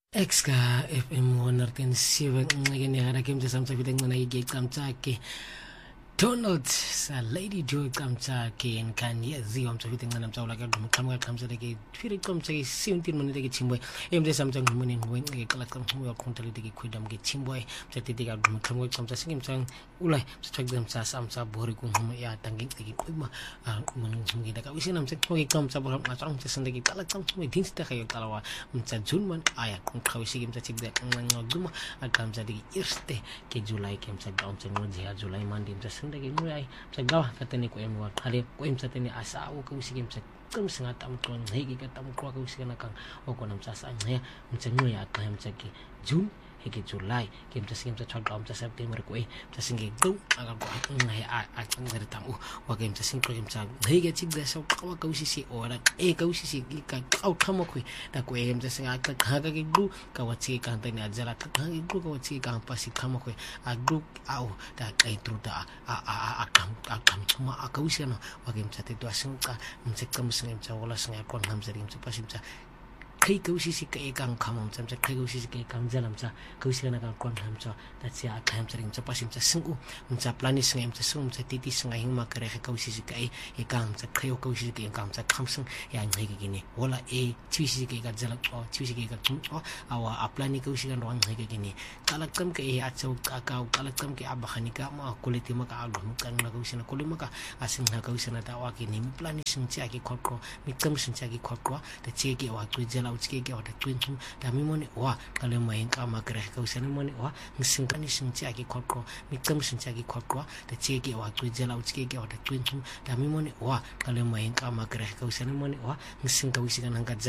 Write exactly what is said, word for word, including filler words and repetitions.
Exka F M one oh seven ngeke ngara ke mthe samtha vile ngana igecamtsake Donald sa Lady Joy camtsake nkanyeziwa mthe vile ngana mtsawula ke ngqhamqa qhamsele ke fire qomtsake seventeen minute ke chimbwe emthe samtha ngqumene ngwenqeke qala qamthumwe yaqhunta leti ke khwidam ke chimbwe mthe tete ka ngqhamqa qhamtsa singe mtsang ulay mtsaqe mtsa samtsa bori ku ngqhume ya tangeke ke qhima ngqumene ngqumile ka usina mtse qhoke qamtsa bora ngatsang mtse sende ke qala qamthumwe dinste ga yo qala wa mtsa junman aya qhawishike mtse tsikde ngquma aqamtsa ke irste ke July ke mtsa qamtsa ngqonje ya July mandi mtsa sende ke ngquyai mtsa gawa katene ko emwa qale ko mtsa tene asa o ka usike mtsa qamsinga tamqon ngeke ka tamqwa ka usike nakang okona mtsa sa ngaya mtsa ngqoya qa mtsa ke June heke July ke mtsa singe mtsa tshwaqa mtsa September ko e mtsa singe qo aka ko ngaya a a tsangere tamu wa ke mtsa singe ke mtsa ngeke tsikda sa qawa ka usisi ora e ka usisi ka qau qhama khwe ta ko e mtsa singa qa qa ka ke qu ka watsi ka ntane ajala qa qa ke qu ka watsi ka mpasi qhama khwe a qu au ta ka itruta a a a qam a qam tsuma aka usina wa ke mtsa te to asinga mtsa qamsinga mtsa wala singa ko ngamsa ri mtsa pasi mtsa kai ka usisi ka e kang khama mtsa mtsa kai ka usisi ka e kang jala mtsa ka usisi na ka kon mtsa tatsi a ka mtsa ri mtsa pasi mtsa singu mtsa plani singa mtsa singu mtsa titi singa hima kare ka usisi ka e e kang mtsa kai ka usisi ka e kang mtsa khamsing ya ngeke gine wala e tshisi ka ka jala o tshisi ka ka tso awa a plani ka usisi ka ro ngeke gine kala kam ka e a tso ka ka kala kam ke abakhani ka ma koleti maka a lo ka na ka usina kolema ka asinga ka usina ta wa ke ni plani sing tsia ke khotro mi kam sing tsia ke khotro ta tsie ke wa tsela utsikeke wa twintu da mimone wa kale mayenka makre ka usane mone wa ngisingani singtsia ke khotro mikam singtsia ke khotro da tseke wa twizela utsikeke wa twintu da mimone wa kale mayenka makre ka usane mone wa ngisinga wisika nanga